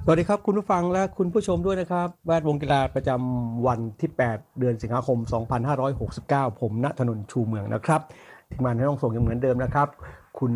สวัสดีครับคุณผู้ฟังและคุณผู้ชมด้วยนะครับแวดวงกีฬาประจำวันที่8เดือนสิงหาคม2569ผมณถนนชูเมืองนะครับทีมงานให้ต้องส่งยังเหมือนเดิมนะครับคุณ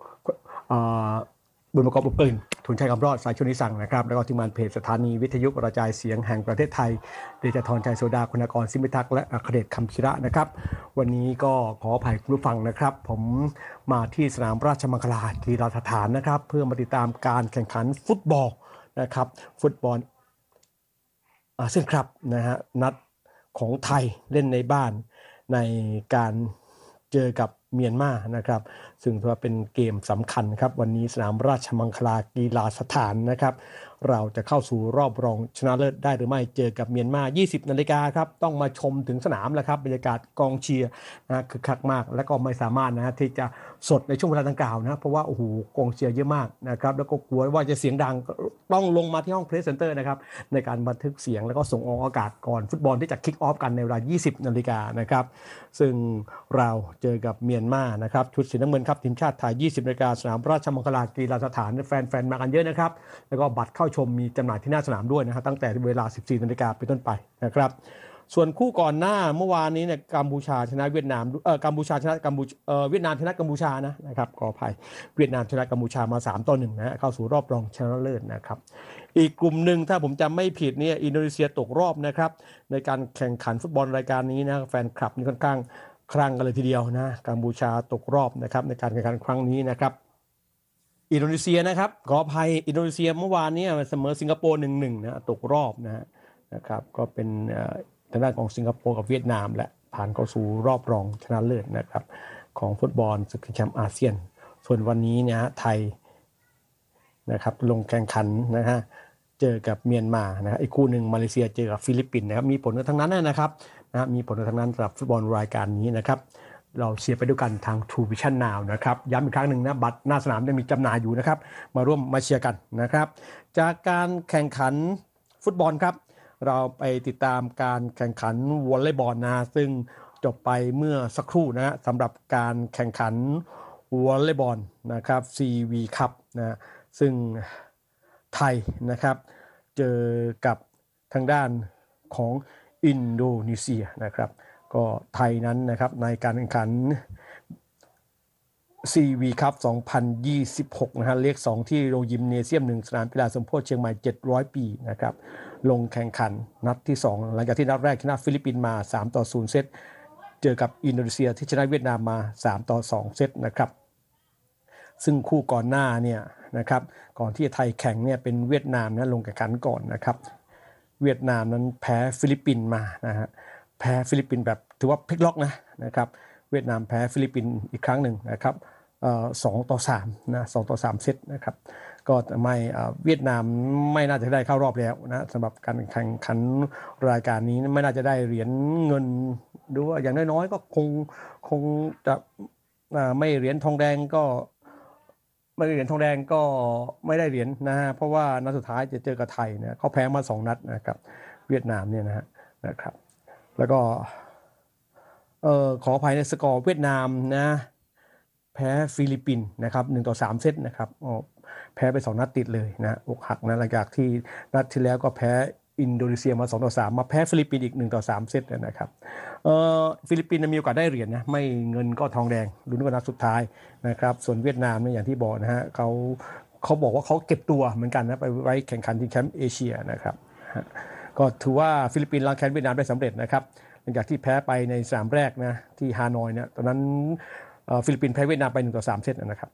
บุญประกอบอุปกลิ่นทุนชัยคำรอดสายชนิสั่งนะครับแล้วก็ทีมงานเพจสถานีวิทยุกระจายเสียงแห่งประเทศไทยเดชธรชัยโสดาคุณากรสิมิทักษ์และอัครเดชคำชิระนะครับวันนี้ก็ขออภัยคุณผู้ฟังนะครับผมมาที่สนามราชมังคลากีฬาสถานนะครับเพื่อมาติดตามการแข่งขันฟุตบอลนะครับฟุตบอลอาเซียนครับนะฮะนัดของไทยเล่นในบ้านในการเจอกับเมียนมานะครับซึ่งถือว่าเป็นเกมสำคัญครับวันนี้สนามราชมังคลากีฬาสถานนะครับเราจะเข้าสู่รอบรองชนะเลิศได้หรือไม่เจอกับเมียนมา 20 นาฬิกาครับต้องมาชมถึงสนามแล้วครับบรรยากาศกองเชียร์นะคึกคักมากและก็ไม่สามารถนะที่จะสดในช่วงเวลาดังกล่าวนะเพราะว่าโอ้โหกองเชียร์เยอะมากนะครับแล้วก็กลัวว่าจะเสียงดังต้องลงมาที่ห้องเพรสเซนเตอร์นะครับในการบันทึกเสียงแล้วก็ส่งออกอากาศก่อนฟุตบอลที่จะคิกออฟกันในเวลา 20 นาฬิกานะครับซึ่งเราเจอกับเมียนมานะครับชุดสีน้ำเงินครับทีมชาติไทย 20 นาฬิกาสนามราชมังคลากีฬาสถานแฟนๆมากันเยอะนะครับแล้วก็บัตรเข้าชมมีจำหน่ายที่หน้าสนามด้วยนะครับตั้งแต่เวลา 14 นาฬิกาเป็นต้นไปนะครับส่วนคู่ก่อนหน้าเมื่อวานนี้เนี่ยกัมพูชาชนะเวียดนามกัมพูชาชนะเวียดนามชนะกัมพูชานะครับขออภัยเวียดนามชนะกัมพูชามา3-1นะเข้าสู่รอบรองชนะเลิศนะครับอีกกลุ่มหนึ่งถ้าผมจำไม่ผิดเนี่ยอินโดนีเซียตกรอบนะครับในการแข่งขันฟุตบอลรายการนี้นะแฟนคลับนี่ค่อนข้างคลั่งกันเลยทีเดียวนะกัมพูชาตกรอบนะครับในการแข่งขันครั้งนี้นะครับอินโดนีเซียนะครับขออภัยอินโดนีเซียเมื่อวานนี้เสมอสิงคโปร์1-1นะตกรอบนะครับก็เป็นทางด้านของสิงคโปร์กับเวียดนามและผ่านเข้าสู่รอบรองชนะเลิศนะครับของฟุตบอลศึกชิงแชมป์อาเซียนส่วนวันนี้เนี่ยไทยนะครับลงแข่งขันนะฮะเจอกับเมียนมานะอีกคู่หนึ่งมาเลเซียเจอกับฟิลิปปินส์นะครับมีผลกันทั้งนั้นนะครับมีผลกันทั้งนั้นสำหรับฟุตบอลรายการนี้นะครับเราเชียร์ไปด้วยกันทาง True Vision Now นะครับย้ำอีกครั้งหนึ่งนะบัตรหน้าสนามได้มีจำหน่ายอยู่นะครับมาร่วมมาเชียร์กันนะครับจากการแข่งขันฟุตบอลครับเราไปติดตามการแข่งขันวอลเลย์บอลนะซึ่งจบไปเมื่อสักครู่นะสำหรับการแข่งขันวอลเลย์บอลนะครับ CV ครับนะซึ่งไทยนะครับเจอกับทางด้านของอินโดนีเซียนะครับก็ไทยนั้นนะครับในการแข่งขัน CV ครับ2026นะฮะเลข2ที่โรงยิมเนเซียม1สนามกีฬาสมโพธิเชียงใหม่700ปีนะครับลงแข่งขันนัดที่2หลังจากที่นัดแรกชนะฟิลิปปินส์มา3-0เซตเจอกับอินโดนีเซียที่ชนะเวียดนามมา3-2เซตนะครับซึ่งคู่ก่อนหน้าเนี่ยนะครับก่อนที่ไทยแข่งเนี่ยเป็นเวียดนามนะลงแข่งขันก่อนนะครับเวียดนามนั้นแพ้ฟิลิปปินส์มานะฮะแพ้ฟิลิปปินส์แบบถือว่าพลิกล็อกนะครับเวียดนามแพ้ฟิลิปปินส์อีกครั้งหนึ่งนะครับ2-3นะ2-3เซตนะครับก็ไม่เวียดนามไม่น่าจะได้เข้ารอบแล้วนะสำหรับการแข่งขันรายการนี้ไม่น่าจะได้เหรียญเงินดูว่าอย่างน้อยๆก็คงจะไม่เหรียญทองแดงก็ไม่ได้เหรียญทองแดงก็ไม่ได้เหรียญนะฮะเพราะว่านัดสุดท้ายจะเจอกับไทยนะเขาแพ้มา2นัดนะครับเวียดนามเนี่ยนะครับแล้วก็ขออภัยในสกอร์เวียดนามนะแพ้ฟิลิปปินส์นะครับ1-3เซตนะครับแพ้ไป2นัดติดเลยนะอกหักนะหลังจากที่นัดที่แล้วก็แพ้อินโดนีเซียมา2-3มาแพ้ฟิลิปปินส์อีก1-3เซตนะครับฟิลิปปินส์มีโอกาสได้เหรียญนะไม่เงินก็ทองแดงลุ้นกันนัดสุดท้ายนะครับส่วนเวียดนามเนี่ยอย่างที่บอกนะฮะเขาบอกว่าเขาเก็บตัวเหมือนกันนะไปไว้แข่งขันที่แชมป์เอเชียนะครับก็ถือว่าฟิลิปปินส์ล้างแค้นเวียดนามได้สำเร็จนะครับหลังจากที่แพ้ไปในสนามแรกนะที่ฮานอยเนี่ยตอนนั้นฟิลิปปินส์แพ้เวียดนามไป1-3เซตนะครับ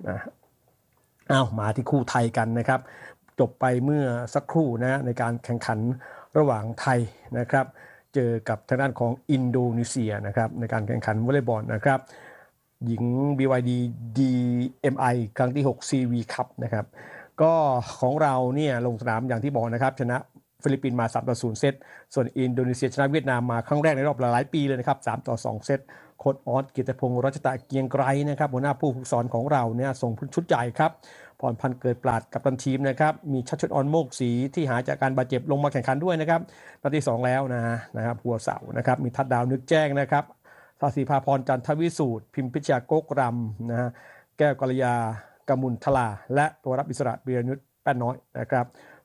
มาที่คู่ไทยกันนะครับจบไปเมื่อสักครู่นะในการแข่งขันระหว่างไทยนะครับเจอกับทางด้านของอินโดนีเซียนะครับในการแข่งขันวอลเลย์บอลนะครับหญิง BYD DMI ครั้งที่6 CV ครับนะครับก็ของเราเนี่ยลงสนามอย่างที่บอกนะครับชนะฟิลิปปินส์มา3-0เซตส่วนอินโดนีเซียชนะเวียดนามมาครั้งแรกในรอบหลายปีเลยนะครับ3-2เซตโค้ชออสกิตติพงศ์รัชตะเกียงไกรนะครับหัวหน้าผู้ฝึกสอนของเราเนี่ยส่งชุดใหญ่ครับพรพันธ์เกิดปราดกัปตันทีมนะครับมีชัชชดออนโมกศรีที่หายจากการบาดเจ็บลงมาแข่งขันด้วยนะครับนัดที่2แล้วนะครับหัวเสานะครับมีทัดดาวนึกแจ้งนะครับศาสีภาพรจันทวิสูตรพิมพิชยาโกกรำนะฮะแก้วกัลยากมุลทลาและตัวรับอิสระเบียรนุชแป้นน้อยนะครับ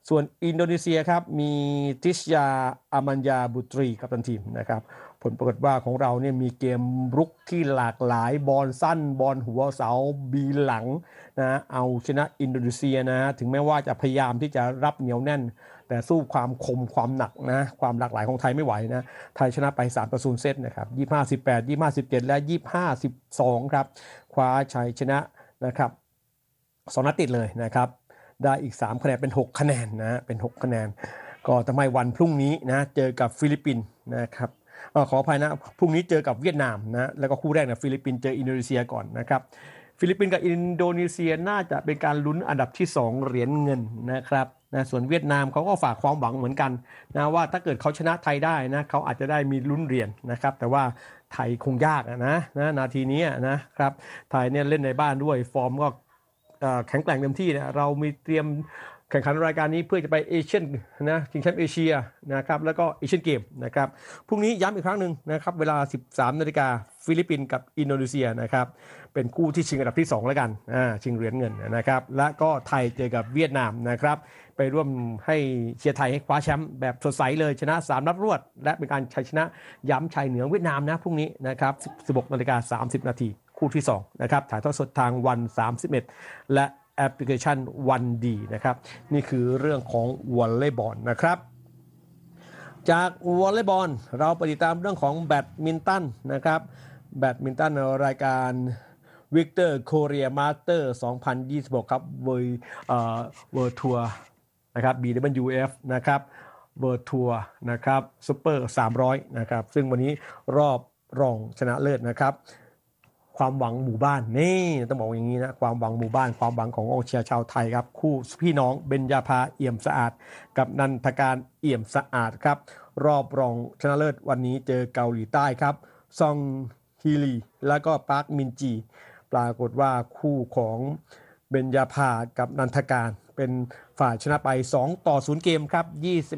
ส่วนอินโดนีเซียครับมีทิชยาอามันยาบุตรีกัปตันทีมนะครับผลปรากฏว่าของเราเนี่ยมีเกมรุกที่หลากหลายบอลสั้นบอลหัวเสาบีหลังนะเอาชนะอินโดนีเซียนะถึงแม้ว่าจะพยายามที่จะรับเหนียวแน่นแต่สู้ความคมความหนักนะความหลากหลายของไทยไม่ไหวนะไทยชนะไป3-0เซตนะครับ25-18 25-17 และ 25-12 ครับคว้าชัยชนะนะครับ2 นัดติดเลยนะครับได้อีก3คะแนนเป็น6คะแนนนะเป็น6คะแนนก็ทำให้วันพรุ่งนี้นะเจอกับฟิลิปปินส์นะครับขออภัยนะพรุ่งนี้เจอกับเวียดนามนะแล้วก็คู่แรกนะฟิลิปปินส์เจออินโดนีเซียก่อนนะครับฟิลิปปินส์กับอินโดนีเซียน่าจะเป็นการลุ้นอันดับที่2เหรียญเงินนะครับนะส่วนเวียดนามเขาก็ฝากความหวังเหมือนกันนะว่าถ้าเกิดเขาชนะไทยได้นะเขาอาจจะได้มีลุ้นเหรียญนะครับแต่ว่าไทยคงยากนะนาทีนี้นะครับไทยเนี่ยเล่นในบ้านด้วยฟอร์มก็แข็งแกร่งเต็มที่นะเรามีเตรียมแข่งขันรายการนี้เพื่อจะไปเอเชียนนะชิงแชมป์เอเชียนะครับแล้วก็เอเชียนเกมนะครับพรุ่งนี้ย้ำอีกครั้งหนึ่งนะครับเวลา 13 นาฬิกาฟิลิปปินส์กับอินโดนีเซียนะครับเป็นคู่ที่ชิงอันดับที่2แล้วกันชิงเหรียญเงินนะครับและก็ไทยเจอกับเวียดนามนะครับไปร่วมให้เชียร์ไทยให้คว้าแชมป์แบบสดใสเลยชนะ3 นัดรวดและเป็นการชัยชนะย้ำชัยเหนือเวียดนามนะพรุ่งนี้นะครับ 16:30 นาทีคู่ที่2นะครับถ่ายทอดสดทางวัน31และแอปพลิเคชันวันดีนะครับนี่คือเรื่องของวอลเลย์บอลนะครับจากวอลเลย์บอลเราไปติดตามเรื่องของแบดมินตันนะครับแบดมินตันรายการวิกเตอร์โคเรียมาสเตอร์2026ครับเวิร์ทัวร์นะครับ BWF นะครับเวิร์ทัวร์นะครับซุปเปอร์300นะครับซึ่งวันนี้รอบรองชนะเลิศนะครับความหวังหมู่บ้านนี่ต้องบอกอย่างนี้นะความหวังหมู่บ้านความหวังของกองเชียร์ชาวไทยครับคู่พี่น้องเบญญาภาเอี่ยมสะอาดกับนันทการเอี่ยมสะอาดครับรอบรองชนะเลิศวันนี้เจอเกาหลีใต้ครับซองฮีลีแล้วก็ปาร์คมินจีปรากฏว่าคู่ของเบญญาภากับนันทการเป็นฝ่ายชนะไป2-0เกมครับ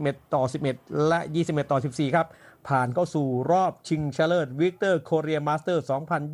21-11และ21-14ครับผ่านเข้าสู่รอบชิงชนะเลิศวิกเตอร์โคเรียมาสเตอร์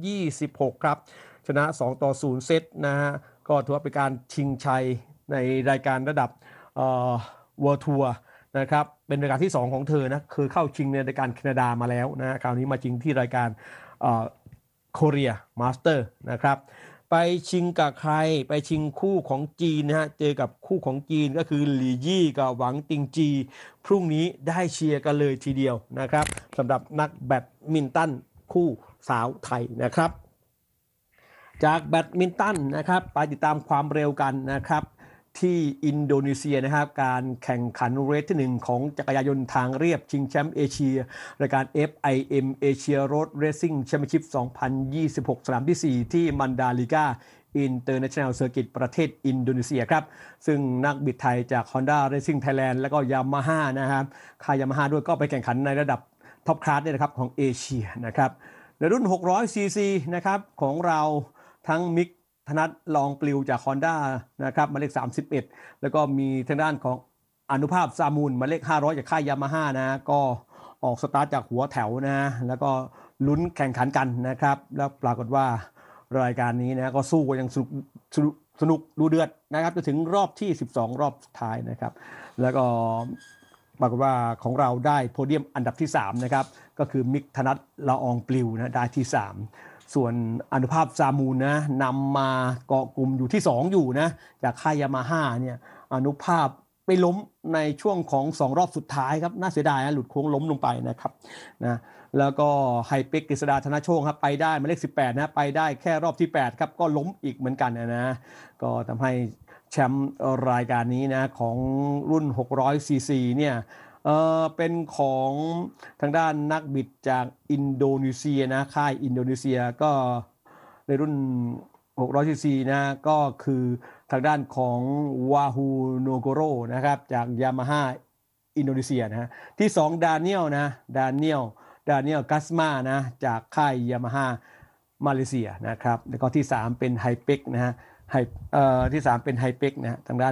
2026ครับชนะ2-0เซตนะฮะก็ถือว่าเป็นการชิงชัยในรายการระดับเวิลด์ทัวร์นะครับเป็นรายการที่2ของเธอนะคือเข้าชิงในรายการแคนาดามาแล้วนะคราวนี้มาชิงที่รายการโคเรียมาสเตอร์นะครับไปชิงกับใครไปชิงคู่ของจีนนะฮะเจอกับคู่ของจีนก็คือหลี่ยี่กับหวังติงจีพรุ่งนี้ได้เชียร์กันเลยทีเดียวนะครับสำหรับนักแบดมินตันคู่สาวไทยนะครับจากแบดมินตันนะครับไปติดตามความเร็วกันนะครับที่อินโดนีเซียนะครับการแข่งขันเรสที่1ของจักรยานยนต์ทางเรียบชิงแชมป์เอเชียรายการ FIM Asia Road Racing Championship 2026 สนามที่ 4 ที่มันดาลิกาInternational Circuit ประเทศอินโดนีเซียครับซึ่งนักบิดไทยจาก Honda Racing Thailand แล้วก็ Yamaha นะครับค่าย Yamaha ด้วยก็ไปแข่งขันในระดับท็อปคลาสเนี่ยนะครับของเอเชียนะครับในรุ่น 600cc นะครับของเราทั้งมิกธนัทลองปลิวจาก Honda นะครับหมายเลข31แล้วก็มีทางด้านของอนุภาพซามูลหมายเลข500จากค่าย Yamaha นะก็ออกสตาร์ทจากหัวแถวนะแล้วก็ลุ้นแข่งขันกันนะครับแล้วปรากฏว่ารายการนี้นะก็สู้กันอย่างสนุกดูเดือดนะครับจนถึงรอบที่12รอบสุดท้ายนะครับแล้วก็ปรากฏว่าของเราได้โพเดียมอันดับที่3นะครับก็คือมิกธนัทละอองปลิวนะได้ที่3ส่วนอนุภาพซามูลนะนำมาเกาะกลุ่มอยู่ที่2อยู่นะจากค่าย Yamaha เนี่ยอนุภาพไปล้มในช่วงของ2รอบสุดท้ายครับน่าเสียดายนะหลุดโค้งล้มลงไปนะครับนะแล้วก็ไฮเป็กกฤษดาธนโชคครับไปได้หมายเลข18นะไปได้แค่รอบที่8ครับก็ล้มอีกเหมือนกันนะก็ทำให้แชมป์รายการนี้นะของรุ่น 600cc เนี่ยเป็นของทางด้านนักบิดจากอินโดนีเซียนะค่ายอินโดนีเซียก็ในรุ่น 600cc นะก็คือทางด้านของวาฮูโนโกโรนะครับจาก Yamaha อินโดนีเซียนะที่2ดาเนียลกัสมานะจากค่าย Yamaha มาเลเซียนะครับแล้วก็ที่3เป็นไฮเป็กนะฮะที่3เป็นไฮเป็กนะทางด้าน